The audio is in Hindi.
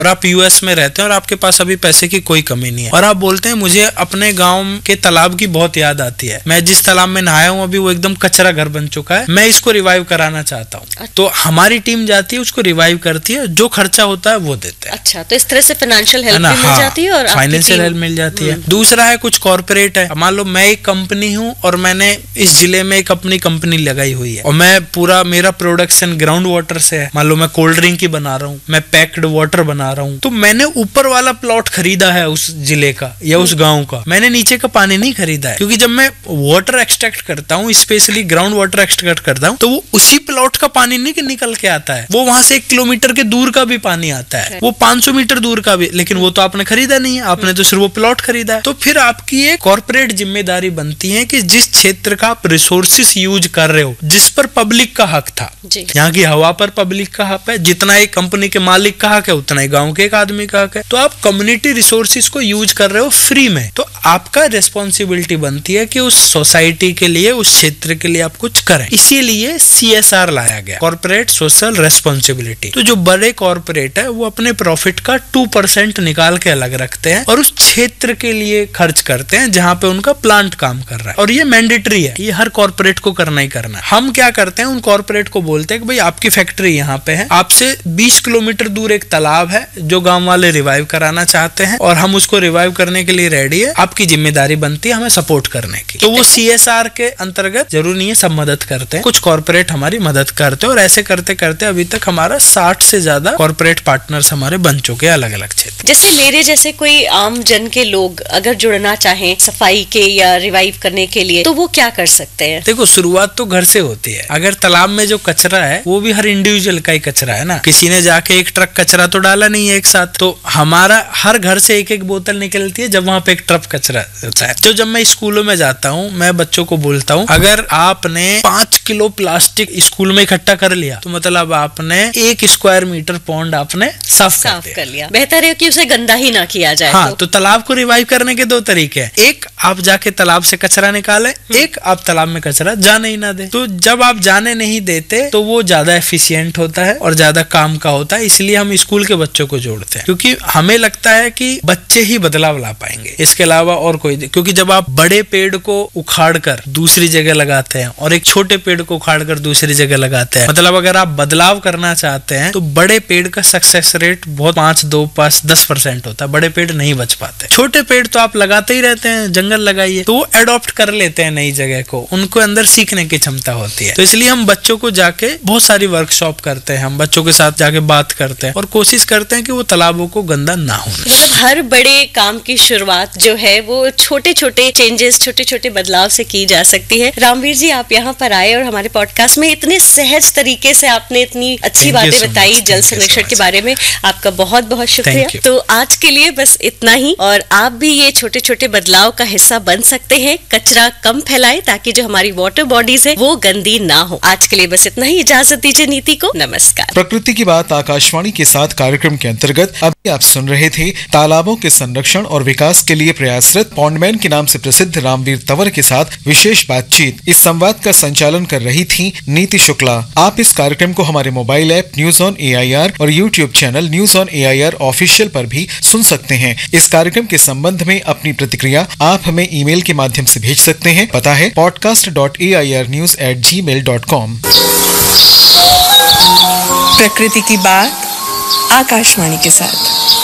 और आप यूएस में रहते हैं और आपके पास अभी पैसे की कोई कमी नहीं है, और आप बोलते हैं मुझे अपने गाँव के तालाब की बहुत याद आती है, मैं जिस तालाब में नहाया हूँ अभी वो एकदम कचरा घर बन चुका है, मैं इसको रिवाइव कराना चाहता हूँ। तो हमारी टीम जाती है, उसको रिवाइव करती है, जो खर्चा होता है वो देते हैं। अच्छा, तो इस तरह से फाइनेंशियल हेल्प भी मिल जाती है और फाइनेंशियल हेल्प मिल जाती है। दूसरा है कुछ कॉर्पोरेट है, मान लो मैं एक कंपनी हूँ और मैंने इस जिले में एक अपनी कंपनी लगाई हुई है और मैं पूरा मेरा प्रोडक्शन ग्राउंड वाटर से है, मान लो मैं कोल्ड ड्रिंक की बना रहा हूँ, मैं पैक्ड वाटर बना रहा हूँ, तो मैंने ऊपर वाला प्लॉट खरीदा है उस जिले का या उस गाँव का, मैंने नीचे का पानी नहीं खरीदा है, क्योंकि जब मैं वाटर एक्सट्रैक्ट करता हूँ, स्पेशली ग्राउंड वाटर एक्सट्रैक्ट करता हूँ, तो वो उसी प्लॉट का पानी नहीं निकल के आता है, वो वहां से 1 किलोमीटर के दूर का भी पानी आता है, वो 500 मीटर दूर का भी, लेकिन वो तो आपने खरीदा नहीं है, आपने तो सिर्फ वो प्लॉट खरीदा है। तो फिर आपकी एक कॉर्पोरेट जिम्मेदारी बनती है कि जिस क्षेत्र का आप रिसोर्सेस यूज कर रहे हो, जिस पर पब्लिक का हक था, यहाँ की हवा पर पब्लिक का हक है, जितना एक कंपनी के मालिक का हक है उतना ही गाँव के एक आदमी का हक है, तो आप कम्युनिटी रिसोर्सेस को यूज कर रहे हो फ्री में, तो आपका रिस्पॉन्सिबिलिटी बनती है कि उस सोसाइटी के लिए, उस क्षेत्र के लिए आप कुछ करें। इसीलिए CSR लाया गया, कॉर्पोरेट सोशल रेस्पॉन्सिबिलिटी। तो जो बड़े कॉर्पोरेट है वो अपने प्रॉफिट का 2% निकाल के अलग रखते हैं और उस क्षेत्र के लिए खर्च करते हैं जहां पे उनका प्लांट काम कर रहा है, और ये मैंडेटरी है, ये हर कॉर्पोरेट को करना ही करना है। हम क्या करते हैं, उन कॉर्पोरेट को बोलते हैं कि भाई आपकी फैक्ट्री यहाँ पे है, आपसे 20 किलोमीटर दूर एक तालाब है जो गाँव वाले रिवाइव कराना चाहते हैं और हम उसको रिवाइव करने के लिए रेडी है, आपकी जिम्मेदारी बनती है हमें सपोर्ट करने की। तो वो CSR के अंतर्गत जरूर नहीं है, सब मदद करते हैं, कुछ कॉर्पोरेट हमारी मदद करते हैं और ऐसे करते करते अभी तक हमारा 60 से ज्यादा कॉर्पोरेट पार्टनर्स हमारे बन चुके हैं अलग अलग क्षेत्र। जैसे मेरे जैसे कोई आम जन के लोग अगर जुड़ना चाहें सफाई के या रिवाइव करने के लिए, तो वो क्या कर सकते हैं? देखो, शुरुआत तो घर से होती है। अगर तालाब में जो कचरा है वो भी हर इंडिविजुअल का ही कचरा है ना, किसी ने जाके एक ट्रक कचरा तो डाला नहीं है एक साथ, तो हमारा हर घर से एक एक बोतल निकलती है जब वहाँ पे एक ट्रक कचरा होता है। तो जब मैं स्कूलों में जाता हूँ, मैं बच्चों को बोलता हूँ अगर आपने 5 किलो प्लास्टिक स्कूल में इकट्ठा कर लिया तो मतलब आपने 1 स्क्वायर मीटर पॉन्ड आपने साफ कर लिया। बेहतर है कि उसे गंदा ही ना किया जाए। हाँ, तो तालाब को रिवाइव करने के 2 तरीके हैं, एक आप जाके तालाब से कचरा निकालें, एक आप तालाब में कचरा जाने ही ना दे। तो जब आप जाने नहीं देते तो वो ज्यादा एफिशिएंट होता है और ज्यादा काम का होता है, इसलिए हम स्कूल के बच्चों को जोड़ते हैं, क्योंकि हमें लगता है कि बच्चे ही बदलाव ला पाएंगे, इसके अलावा और कोई, क्योंकि जब आप बड़े पेड़ को उखाड़ कर दूसरी जगह लगाते हैं और एक छोटे पेड़ को उखाड़ कर दूसरी जगह लगाते हैं, मतलब अगर आप बदलाव करना चाहते हैं तो बड़े पेड़ का सक्सेस रेट बहुत 5-10% होता है, बड़े पेड़ नहीं बच पाते। छोटे पेड़ तो आप लगाते ही रहते हैं, जंगल लगाइए, तो वो एडॉप्ट कर लेते हैं नई जगह को, उनको अंदर सीखने की क्षमता होती है। तो इसलिए हम बच्चों को जाके बहुत सारी वर्कशॉप करते हैं, हम बच्चों के साथ जाके बात करते हैं और कोशिश करते हैं कि वो तालाबों को गंदा ना हो। मतलब हर बड़े काम की शुरुआत जो है वो छोटे छोटे चेंजेस, छोटे छोटे बदलाव से की जा सकती है। रामवीर जी, आप यहाँ पर आए और हमारे पॉडकास्ट में इतने सहज तरीके से आपने इतनी अच्छी बातें बताई जल संरक्षण के बारे में, आपका बहुत बहुत शुक्रिया। तो आज के लिए बस इतना ही, और आप भी ये छोटे छोटे बदलाव का हिस्सा बन सकते हैं, कचरा कम फैलाएं ताकि जो हमारी वाटर बॉडीज है वो गंदी ना हो। आज के लिए बस इतना ही, इजाजत दीजिए नीति को, नमस्कार। प्रकृति की बात आकाशवाणी के साथ कार्यक्रम के अंतर्गत अभी आप सुन रहे थे तालाबों के संरक्षण और विकास के लिए प्रयासरत पॉन्डमैन के नाम से प्रसिद्ध रामवीर तंवर के साथ विशेष बातचीत। इस संवाद का संचालन कर रही थी नीति शुक्ला। आप इस कार्यक्रम को हमारे mobile app news on AIR और YouTube channel news on AIR official पर भी सुन सकते हैं। इस कार्यक्रम के संबंध में अपनी प्रतिक्रिया आप हमें ईमेल के माध्यम से भेज सकते हैं। पता है podcast.airnews@gmail.com। प्रकृति की बात आकाशवाणी के साथ।